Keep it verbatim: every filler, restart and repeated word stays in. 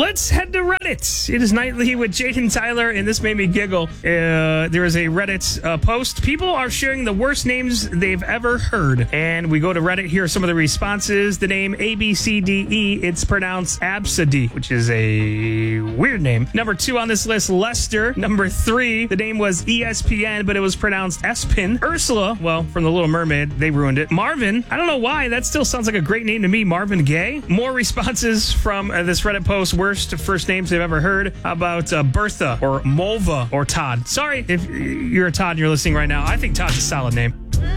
Let's head to Reddit. It is Nightly with Jaden Tyler, and this made me giggle. Uh, there is a Reddit uh, post. People are sharing the worst names they've ever heard. And we go to Reddit. Here are some of the responses. The name A B C D E, it's pronounced Absidy, which is a weird name. Number two on this list, Lester. Number three, the name was E S P N, but it was pronounced Espin. Ursula, well, from The Little Mermaid, they ruined it. Marvin, I don't know why. That still sounds like a great name to me. Marvin Gaye. More responses from uh, this Reddit post. Worst first names they've ever heard. How about uh, Bertha or Mulva or Todd? Sorry if you're a Todd and you're listening right now. I think Todd's a solid name.